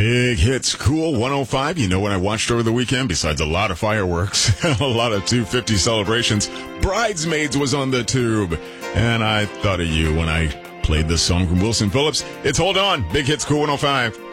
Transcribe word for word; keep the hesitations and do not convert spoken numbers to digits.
Big Hits Cool one oh five. You know what I watched over the weekend? Besides a lot of fireworks, a lot of two fifty celebrations, Bridesmaids was on the tube. And I thought of you when I played this song from Wilson Phillips. It's Hold On. Big Hits Cool one oh five.